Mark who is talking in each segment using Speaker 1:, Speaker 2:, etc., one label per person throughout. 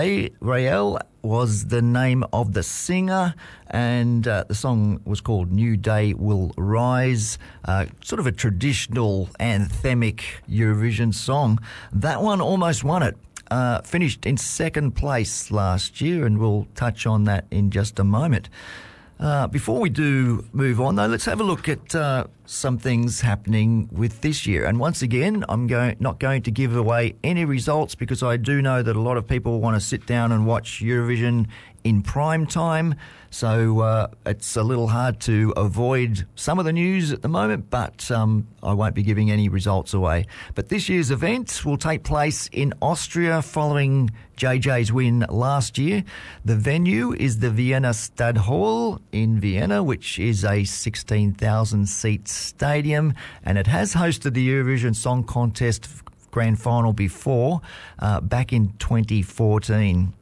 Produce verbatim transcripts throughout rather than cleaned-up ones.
Speaker 1: Rael was the name of the singer, and uh, the song was called New Day Will Rise, uh, sort of a traditional anthemic Eurovision song. That one almost won it. Uh, finished in second place last year, and we'll touch on that in just a moment. Uh, before we do move on, though, let's have a look at uh, some things happening with this year. And once again, I'm going not going to give away any results because I do know that a lot of people want to sit down and watch Eurovision in prime time. So uh, it's a little hard to avoid some of the news at the moment, but um, I won't be giving any results away. But this year's event will take place in Austria following J J's win last year. The venue is the Vienna Stadthalle in Vienna, which is a sixteen thousand seat stadium, and it has hosted the Eurovision Song Contest Grand Final before, uh, back in twenty fourteen.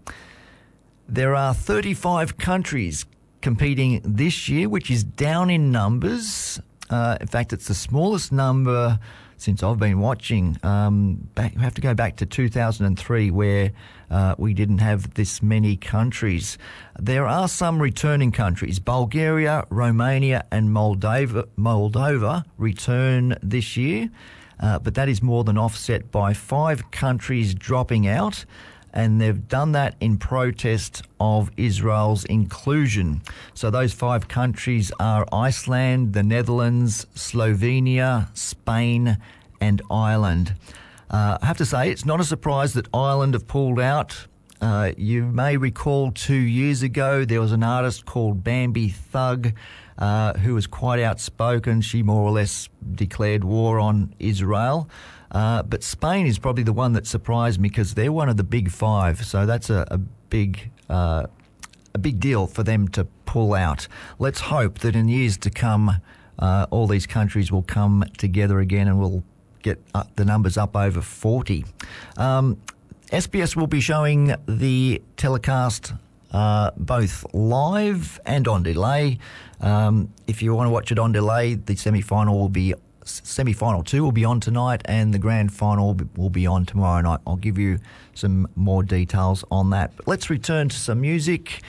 Speaker 1: There are thirty-five countries competing this year, which is down in numbers. Uh, in fact, it's the smallest number since I've been watching. Um, back, we have to go back to two thousand three, where uh, we didn't have this many countries. There are some returning countries. Bulgaria, Romania and Moldova, Moldova return this year, uh, but that is more than offset by five countries dropping out, and they've done that in protest of Israel's inclusion. So those five countries are Iceland, the Netherlands, Slovenia, Spain and Ireland. Uh, I have to say, it's not a surprise that Ireland have pulled out. Uh, you may recall two years ago there was an artist called Bambi Thug uh, who was quite outspoken. She more or less declared war on Israel. Uh, but Spain is probably the one that surprised me because they're one of the big five. So that's a, a big uh, a big deal for them to pull out. Let's hope that in years to come, uh, all these countries will come together again and we'll get uh, the numbers up over forty. Um, S B S will be showing the telecast uh, both live and on delay. Um, if you want to watch it on delay, the semi-final will be Semi-final two will be on tonight and the grand final will be on tomorrow night. I'll give you some more details on that. But let's return to some music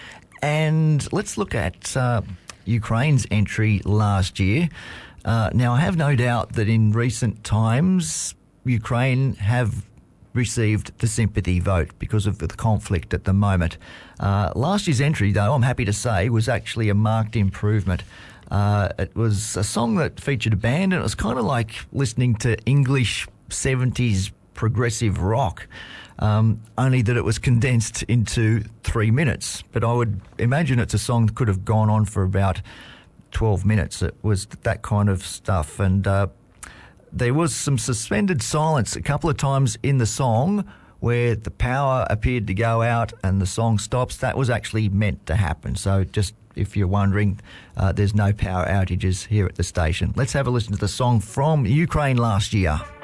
Speaker 1: and let's look at uh, Ukraine's entry last year. Uh, now, I have no doubt that in recent times, Ukraine have received the sympathy vote because of the conflict at the moment. Uh, last year's entry, though, I'm happy to say, was actually a marked improvement. Uh, it was a song that featured a band, and it was kind of like listening to English seventies progressive rock, um, only that it was condensed into three minutes. But I would imagine it's a song that could have gone on for about twelve minutes. It was that kind of stuff. And uh, there was some suspended silence a couple of times in the song where the power appeared to go out and the song stops. That was actually meant to happen. So just if you're wondering, uh, there's no power outages here at the station. Let's have a listen to the song from Ukraine last year.